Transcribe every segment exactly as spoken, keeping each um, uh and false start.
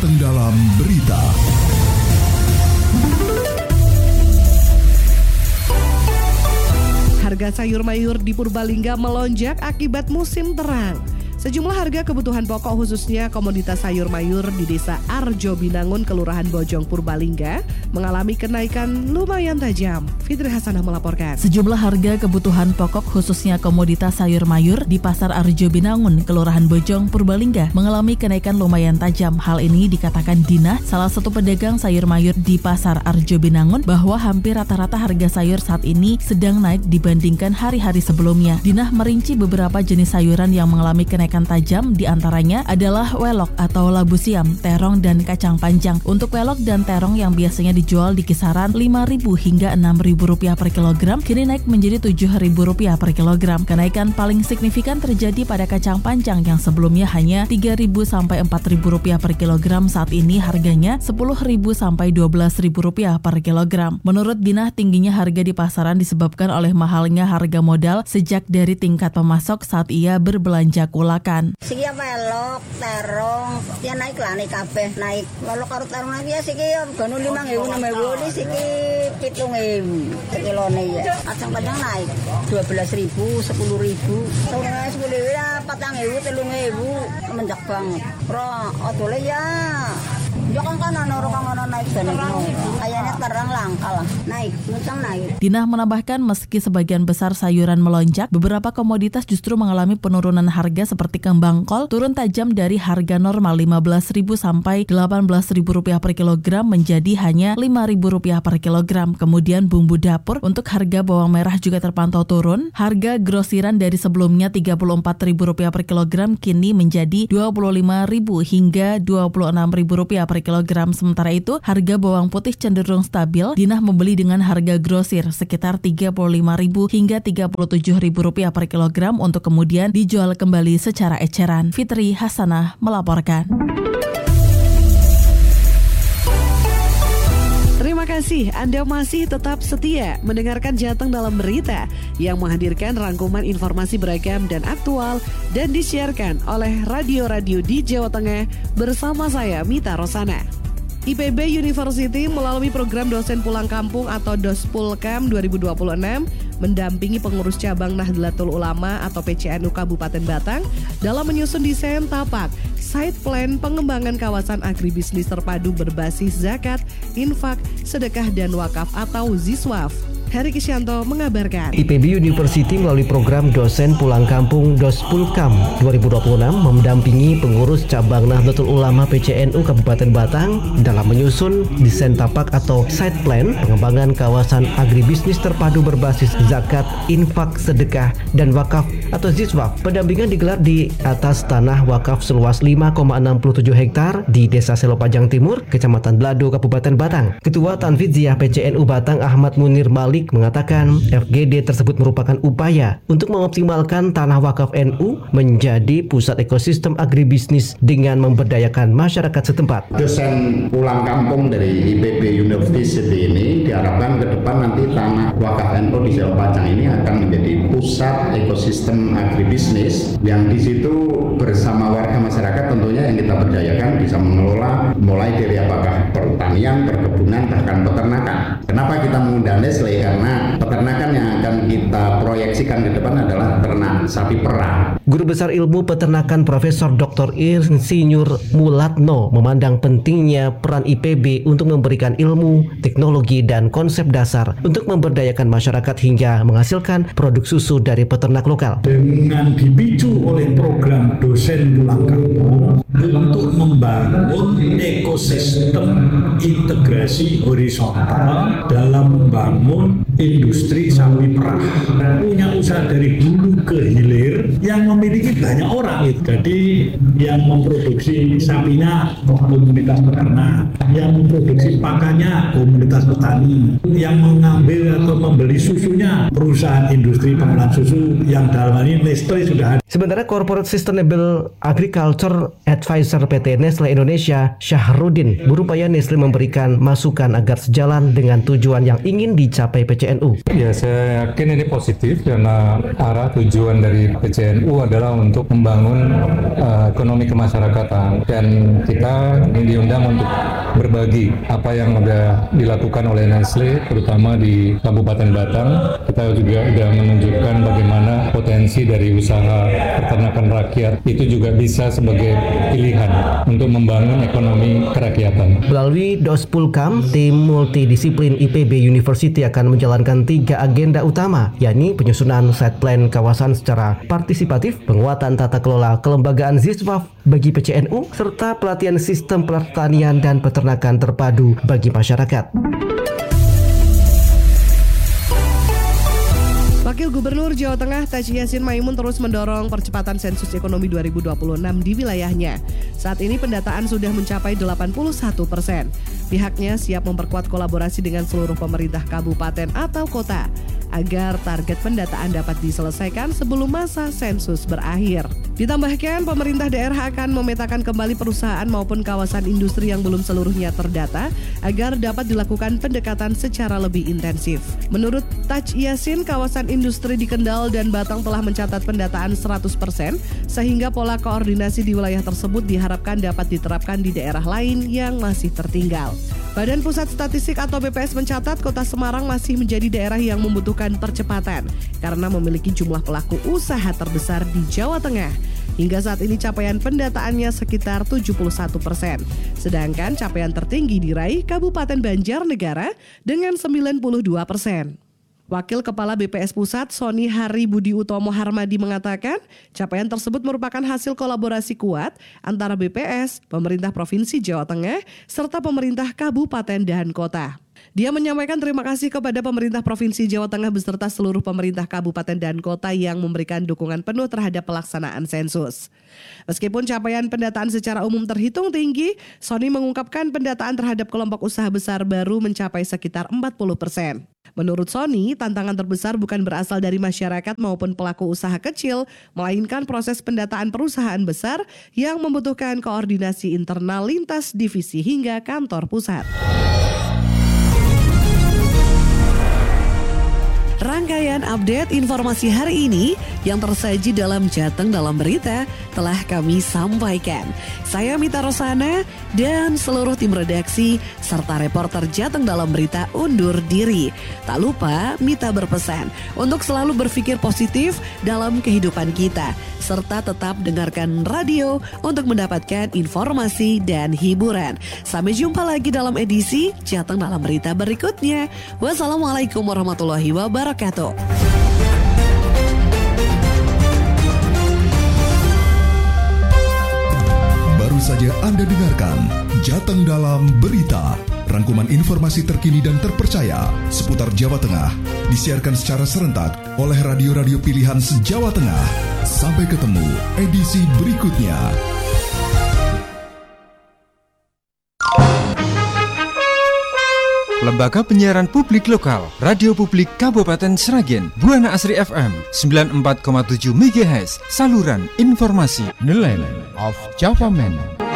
Jateng dalam berita. Harga sayur mayur di Purbalingga melonjak akibat musim terang. Sejumlah harga kebutuhan pokok khususnya komoditas sayur mayur di Desa Arjo Binangun, Kelurahan Bojong, Purbalingga mengalami kenaikan lumayan tajam. Fitri Hasanah melaporkan. Sejumlah harga kebutuhan pokok khususnya komoditas sayur mayur di Pasar Arjo Binangun, Kelurahan Bojong, Purbalingga mengalami kenaikan lumayan tajam. Hal ini dikatakan Dina, salah satu pedagang sayur mayur di Pasar Arjo Binangun, bahwa hampir rata-rata harga sayur saat ini sedang naik dibandingkan hari-hari sebelumnya. Dina merinci beberapa jenis sayuran yang mengalami kenaikan tajam, diantaranya adalah welok atau labu siam, terong, dan kacang panjang. Untuk welok dan terong yang biasanya dijual di kisaran lima ribu hingga enam ribu rupiah per kilogram, kini naik menjadi tujuh ribu rupiah per kilogram. Kenaikan paling signifikan terjadi pada kacang panjang yang sebelumnya hanya tiga ribu sampai empat ribu rupiah per kilogram, saat ini harganya sepuluh ribu sampai dua belas ribu rupiah per kilogram. Menurut Dina, tingginya harga di pasaran disebabkan oleh mahalnya harga modal sejak dari tingkat pemasok saat ia berbelanja kulak. Siki welok, terong, ya naik lah naik kabeh, naik. Welok karo terong naik ya siki gonu lima ribu, enam ribu, ini siki pitung ribu sekilone ya. Kacang panjang naik dua belas ribu, sepuluh ribu. Terong sepuluh ribu ya, patang ribu, telung ribu, menjak banget. Bro, odole ya. Ya kan kan ana orang naik naik no. Kayaknya terang langka lah. Naik, muncang naik. Dina menambahkan meski sebagian besar sayuran melonjak, beberapa komoditas justru mengalami penurunan harga seperti kembang kol turun tajam dari harga normal lima belas ribu sampai delapan belas ribu rupiah per kilogram menjadi hanya lima ribu rupiah per kilogram. Kemudian bumbu dapur untuk harga bawang merah juga terpantau turun. Harga grosiran dari sebelumnya tiga puluh empat ribu rupiah per kilogram kini menjadi dua puluh lima ribu hingga dua puluh enam ribu rupiah per kilogram. Sementara itu, harga bawang putih cenderung stabil. Dina membeli dengan harga grosir sekitar tiga puluh lima ribu hingga tiga puluh tujuh ribu rupiah per kilogram untuk kemudian dijual kembali secara eceran. Fitri Hasanah melaporkan. Terima kasih Anda masih tetap setia mendengarkan Jateng dalam berita yang menghadirkan rangkuman informasi beragam dan aktual dan disiarkan oleh radio-radio di Jawa Tengah bersama saya Mita Rosana. I P B University melalui program dosen pulang kampung atau Dospulkam dua ribu dua puluh enam mendampingi pengurus cabang Nahdlatul Ulama atau P C N U Kabupaten Batang dalam menyusun desain tapak site plan pengembangan kawasan agribisnis terpadu berbasis zakat, infak, sedekah, dan wakaf atau Ziswaf. Heri Kisyanto mengabarkan. I P B University melalui program dosen pulang kampung Dospulkam dua ribu dua puluh enam mendampingi pengurus cabang Nahdlatul Ulama P C N U Kabupaten Batang dalam menyusun desain tapak atau site plan pengembangan kawasan agribisnis terpadu berbasis zakat, infak, sedekah, dan wakaf atau Ziswaf. Pendampingan digelar di atas tanah wakaf seluas lima koma enam tujuh hektar di Desa Selopajang Timur, Kecamatan Blado, Kabupaten Batang. Ketua Tanfidziyah P C N U Batang Ahmad Munir Malik mengatakan F G D tersebut merupakan upaya untuk mengoptimalkan tanah wakaf N U menjadi pusat ekosistem agribisnis dengan memberdayakan masyarakat setempat. Dosen pulang kampung dari I P B University ini diharapkan ke depan nanti tanah wakaf N U di Selopajang ini akan menjadi pusat ekosistem agribisnis yang di situ bersama warga masyarakat tentunya yang kita berdayakan bisa mengelola mulai dari apakah pertanian, perkebunan, bahkan peternakan. Kenapa kita mengundang Nestle? Karena peternakan yang akan kita proyeksikan ke depan adalah ternak sapi perah. Guru Besar Ilmu Peternakan Profesor Doktor Insinyur Mulatno memandang pentingnya peran I P B untuk memberikan ilmu, teknologi, dan konsep dasar untuk memberdayakan masyarakat hingga menghasilkan produk susu dari peternak lokal. Dengan dipicu oleh program dosen pulang kampung untuk membangun ekosistem integrasi horizontal dalam membangun industri sapi perah, punya usaha dari hulu ke hilir yang memiliki banyak orang. Jadi yang memproduksi sapinya komunitas peternak, yang memproduksi pakannya komunitas petani, yang mengambil atau membeli susunya perusahaan industri pengolahan susu yang dalam ini Nestle sudah ada. Sementara Corporate Sustainable Agriculture Advisor P T Nestle Indonesia Syahrudin berupaya Nestle memberikan masukan agar sejalan dengan tujuan yang ingin dicapai P C C N U? Ya, saya yakin ini positif karena arah tujuan dari P C N U adalah untuk membangun uh, ekonomi kemasyarakatan, dan kita ini diundang untuk berbagi apa yang sudah dilakukan oleh Nestle terutama di Kabupaten Batang. Kita juga sudah menunjukkan bagaimana potensi dari usaha peternakan rakyat itu juga bisa sebagai pilihan untuk membangun ekonomi kerakyatan. Melalui Dospulkam, tim multidisiplin I P B University akan menjalankan tiga agenda utama, yakni penyusunan set plan kawasan secara partisipatif, penguatan tata kelola kelembagaan siswa bagi P C N U, serta pelatihan sistem pertanian dan peternakan terpadu bagi masyarakat. Wakil Gubernur Jawa Tengah Taj Yassin Maimun terus mendorong percepatan sensus ekonomi dua ribu dua puluh enam di wilayahnya. Saat ini pendataan sudah mencapai delapan puluh satu persen. Pihaknya siap memperkuat kolaborasi dengan seluruh pemerintah kabupaten atau kota agar target pendataan dapat diselesaikan sebelum masa sensus berakhir. Ditambahkan, pemerintah daerah akan memetakan kembali perusahaan maupun kawasan industri yang belum seluruhnya terdata agar dapat dilakukan pendekatan secara lebih intensif. Menurut Taj Yassin, kawasan industri di Kendal dan Batang telah mencatat pendataan seratus persen sehingga pola koordinasi di wilayah tersebut diharapkan dapat diterapkan di daerah lain yang masih tertinggal. Badan Pusat Statistik atau B P S mencatat Kota Semarang masih menjadi daerah yang membutuhkan percepatan karena memiliki jumlah pelaku usaha terbesar di Jawa Tengah. Hingga saat ini capaian pendataannya sekitar tujuh puluh satu persen. Sedangkan capaian tertinggi diraih Kabupaten Banjarnegara dengan sembilan puluh dua persen. Wakil Kepala B P S Pusat Sony Hari Budi Utomo Harmadi mengatakan capaian tersebut merupakan hasil kolaborasi kuat antara B P S, pemerintah Provinsi Jawa Tengah, serta pemerintah kabupaten dan kota. Dia menyampaikan terima kasih kepada pemerintah Provinsi Jawa Tengah beserta seluruh pemerintah kabupaten dan kota yang memberikan dukungan penuh terhadap pelaksanaan sensus. Meskipun capaian pendataan secara umum terhitung tinggi, Sony mengungkapkan pendataan terhadap kelompok usaha besar baru mencapai sekitar empat puluh persen. Menurut Sony, tantangan terbesar bukan berasal dari masyarakat maupun pelaku usaha kecil, melainkan proses pendataan perusahaan besar yang membutuhkan koordinasi internal lintas divisi hingga kantor pusat. Rangkaian update informasi hari ini yang tersaji dalam Jateng Dalam Berita telah kami sampaikan. Saya Mita Rosana dan seluruh tim redaksi serta reporter Jateng Dalam Berita undur diri. Tak lupa Mita berpesan untuk selalu berpikir positif dalam kehidupan kita serta tetap dengarkan radio untuk mendapatkan informasi dan hiburan. Sampai jumpa lagi dalam edisi Jateng Dalam Berita berikutnya. Wassalamualaikum warahmatullahi wabarakatuh. Baru saja Anda dengarkan Jateng Dalam Berita, rangkuman informasi terkini dan terpercaya seputar Jawa Tengah, disiarkan secara serentak oleh radio-radio pilihan se-Jawa Tengah. Sampai ketemu edisi berikutnya. Lembaga Penyiaran Publik Lokal, Radio Publik Kabupaten Sragen, Buana Asri F M sembilan puluh empat koma tujuh megahertz, saluran informasi, The Land of Java Man.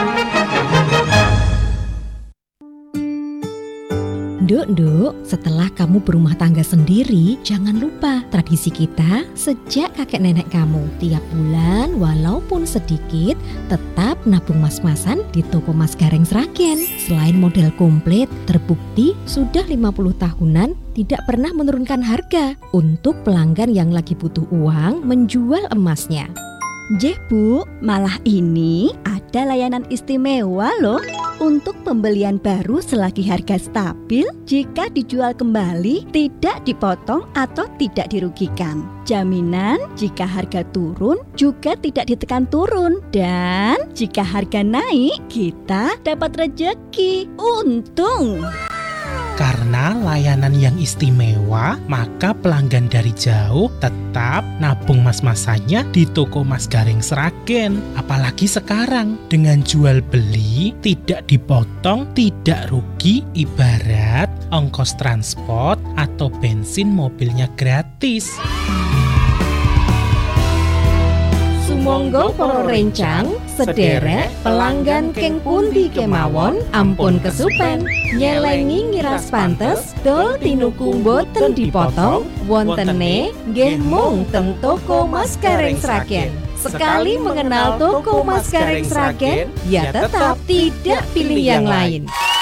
Nduk, nduk, setelah kamu berumah tangga sendiri, jangan lupa tradisi kita sejak kakek nenek kamu. Tiap bulan, walaupun sedikit, tetap nabung mas-masan di toko Mas Gareng Sragen. Selain model komplit, terbukti sudah lima puluh tahunan tidak pernah menurunkan harga untuk pelanggan yang lagi butuh uang menjual emasnya. Jeh Bu, malah ini ada layanan istimewa loh. Untuk pembelian baru selagi harga stabil, jika dijual kembali tidak dipotong atau tidak dirugikan. Jaminan jika harga turun juga tidak ditekan turun. Dan jika harga naik, kita dapat rejeki. Untung! Karena layanan yang istimewa, maka pelanggan dari jauh tetap nabung mas-masannya di toko Mas Gareng Sragen. Apalagi sekarang, dengan jual beli tidak dipotong, tidak rugi, ibarat ongkos transport atau bensin mobilnya gratis. Monggo para rencang, sederek, pelanggan keng pundi kemawon, ampun kesupen, nyelengi ngiras pantes, dol tinuku boten dipotong, wontene nggih mung teng toko Mas Gareng Sragen. Sekali mengenal toko Mas Gareng Sragen, ya tetap tidak pilih yang lain.